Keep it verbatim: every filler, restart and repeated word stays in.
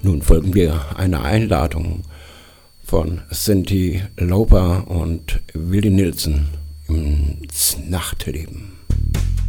Nun folgen wir einer Einladung von Cyndi Lauper und Willie Nelson ins Nachtleben.